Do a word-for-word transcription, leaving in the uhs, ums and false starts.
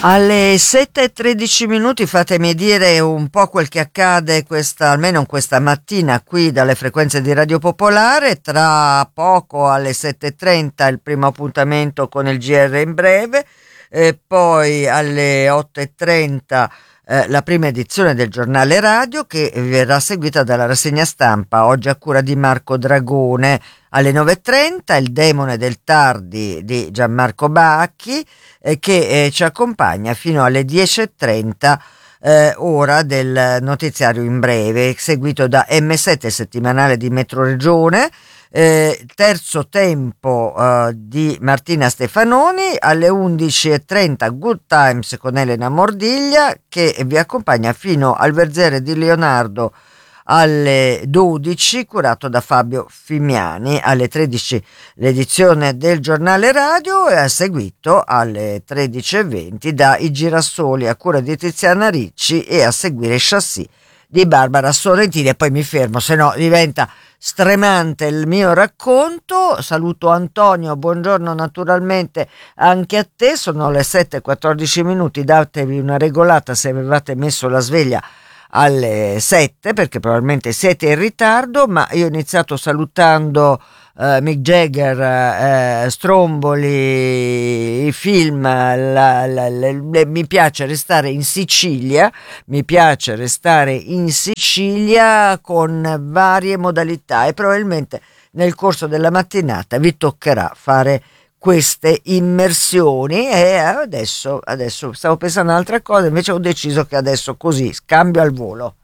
Alle sette e tredici minuti fatemi dire un po' quel che accade questa, almeno questa mattina qui dalle frequenze di Radio Popolare. Tra poco alle sette e trenta il primo appuntamento con il G R in breve, e poi alle otto e trenta eh, la prima edizione del giornale radio, che verrà seguita dalla rassegna stampa oggi a cura di Marco Dragone. Alle nove e trenta il Demone del Tardi di Gianmarco Bacchi, eh, che eh, ci accompagna fino alle dieci e trenta, eh, ora del notiziario in breve, seguito da M sette, il settimanale di Metroregione. Eh, terzo tempo eh, di Martina Stefanoni. Alle undici e trenta Good Times con Elena Mordiglia, che vi accompagna fino al Verzere di Leonardo alle dodici, curato da Fabio Fimiani. Alle tredici l'edizione del giornale radio, e a seguito alle tredici e venti da I Girasoli a cura di Tiziana Ricci, e a seguire Chassis di Barbara Sorrentini. E poi mi fermo, se no diventa stremante il mio racconto. Saluto Antonio, buongiorno naturalmente anche a te. Sono le sette e quattordici minuti, datevi una regolata se avevate messo la sveglia alle sette, perché probabilmente siete in ritardo. Ma io ho iniziato salutando uh, Mick Jagger, uh, Stromboli, i film, la, la, la, la, mi piace restare in Sicilia, mi piace restare in Sicilia con varie modalità, e probabilmente nel corso della mattinata vi toccherà fare queste immersioni. E adesso, adesso stavo pensando a un'altra cosa, invece ho deciso che adesso così scambio al volo.